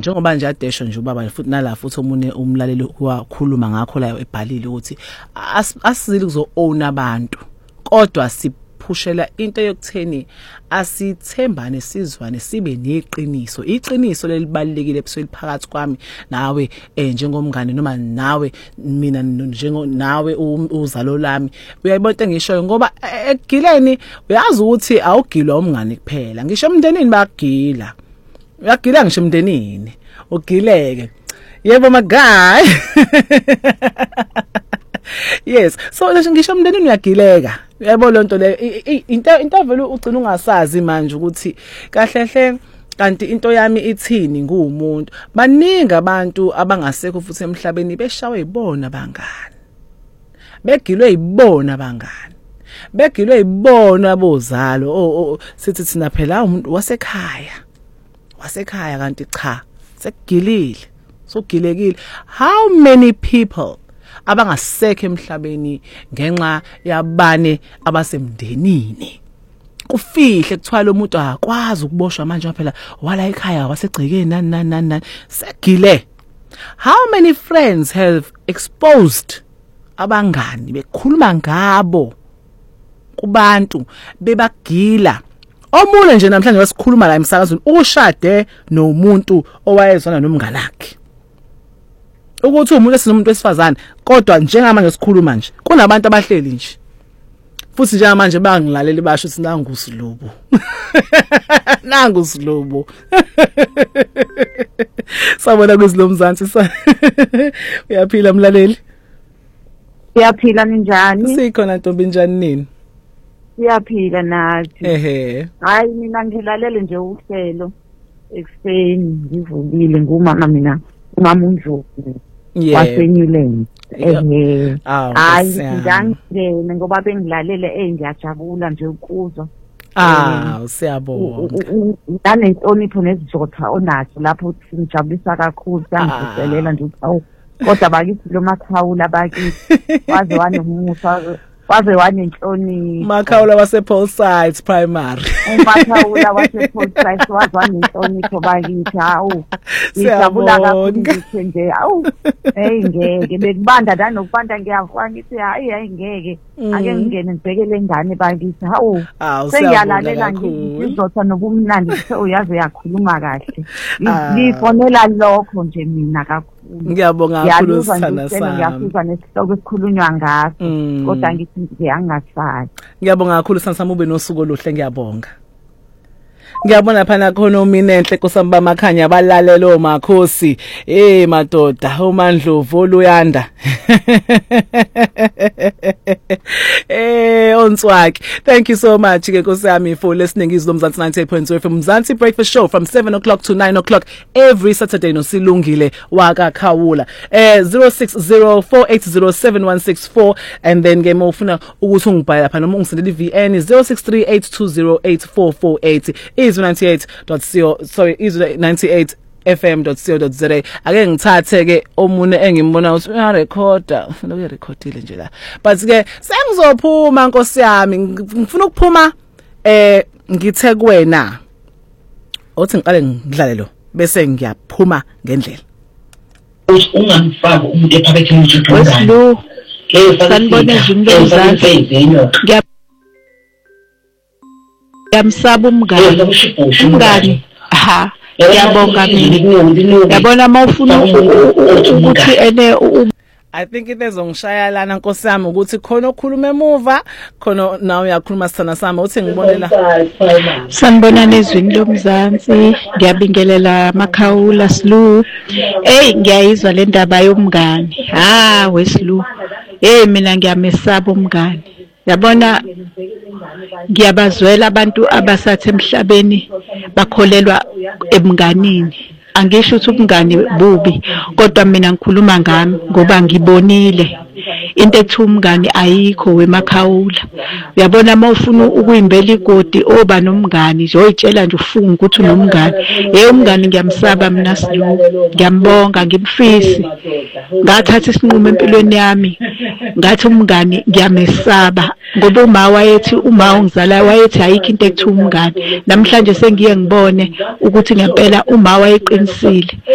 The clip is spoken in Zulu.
njengoba nje adesho nje ubaba futhi nala futhi omunye umlaleli wakhuluma ngakho la ebhalile ukuthi asizile kuzo own abantu kodwa siphushela into yokutheni asithembane sizwane sibe neqiniso iqiniso lelibalekile ebusweni phakathi kwami nawe njengomngane noma nawe mina nawe uzalo lami uyayibona engishoyo ngoba egileni uyazi ukuthi awugilwa umngane kuphela ngisho emndenini bagila uyagila ngisho emndenini ugileke yebo my guy yes so ngisho emndenini uyagileka yebo lonto le into vele ugcina ungasazi manje ukuthi kahlehle kanti into yami ithini ngumuntu baningi abantu abangasekho futhi emhlabeni beshawe ibona bangani begilwe ibona bangani begilwe ibona bozalo sithi thina phela umuntu wasekhaya kanti cha sekugilile sogilekile how many people abangasekho emhlabeni ngenxa yabane abasemndenini kufihle kuthiwa umuntu akwazi ukuboshwa manje phela wala ekhaya wasegcikeni nani segile how many friends have exposed abangani bekhuluma ngabo kubantu bebagila omunye nje namhlanje wasikhuluma la emsakazweni ushade nomuntu owayezwana nomngane wakhe ukuthi umuntu esinomuntu wesifazane kodwa njengamanje sikhuluma nje kunabantu abahleli nje futhi njengamanje bangilaleli basho ukuthi nangu silobo sabona kuzilomzansi uyaphila mlaleli uyaphila njani sikhona ntombi njani nini siyaphila nathi hayi mina ngilalele nje uhlelo ekuseni ngivukile ngumama mina umama uNdlovu waseNewland hayi ngangene ngoba bengilalele ngiyajabula nje ukuzwa siyabonga nanenhlonipho nezizotha onazo lapho singijabulisa kakhulu sangiselela nje kodwa bakithi lo makhawula bakithi waze wanomusa waze wanenhlonipho makhawula wase Paul Sides Primary makhawula wase Paul Sides waze wanenhlonipho bakithi ngijabula kakhulu nje ngeke bekubanda nanokubanda ngiyafana ngithi hayi ngeke ake ngingene ngibhekele ingane bakithi sengiyalalela ngizotha nobumnandi uyazi uyakhuluma kahle ngifonela lokho nje mina kakhulu ngiyabonga kakhulu sithanda sami ngiyafuzwa nesihloko esikhulunywa ngaso kodwa ngithi ngiyangasali ngiyabonga kakhulu sithanda sami ube nosuku oluhle ngiyabonga ngiyabona phana khona uminenhle kusamba makhanya balalela omakhosi madoda uMandlovu oluyanda Onswaki thank you so much ke Nkosi yami for listening izolo Mzansi 98.0 FM Mzansi Breakfast Show from 7 o'clock to 9 o'clock every Saturday nosilungile wakakhawula 0604807164 and then ke mawufuna ukuthi ungibhale lapha noma ungisendele iVN 0638208448 is 98.co sorry is 98 fm.co.za ake ngithathe ke omunye engimbona ukuthi uyarecorda ufuna ukurecordile nje la but ke sengizophuma Nkosi yami ngifuna ukuphuma ngithe kuwena othi ngiqale ngidlale lo bese ngiyaphuma ngendlela ungangifaki umuntu ephaketheni ukuthi weslu sanibona izinto Mzansi ngiyamsaba umngani ngiyabonga mina yabona mawufuna ukuthi ene I think itezongishayalana Nkosi yami ukuthi khona okhuluma emuva khona nawe uyakhuluma sithana sami uthi ngibonela sanibona nezwini loMzansi ngiyabingelela makhawula Slu ngiyayizwa le ndaba yomngani weslu mina ngiyamesaba umngani yabona ngiyabazwela abantu abasathi emhlabeni bakholelwa ebunganini angisho ukuthi ubungani bubi kodwa mina ngikhuluma ngami ngoba ngibonile into ethi umngani ayikho wemakhawula uyabona mawufuna ukuyimbela igodi oba nomngani nje oyitshela nje ufunga ukuthi unomngani umngani ngiyamsaba mina Slu ngiyambonga ngimfisi ngathatha isinqumo empilweni yami ngathi umngani ngiyamesaba ngoba uma ungizala wayethi ayikho into ekuthiwa umngani namhlanje sengiye ngibone ukuthi ngempela uma wayeqinisile